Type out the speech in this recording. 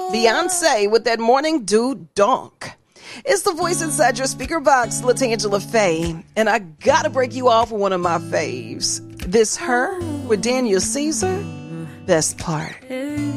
Beyonce with that Morning Dew Donk. It's the voice inside your speaker box, LaTangela Faye. And I gotta break you off with one of my faves. This Her with Daniel Caesar, Best Part.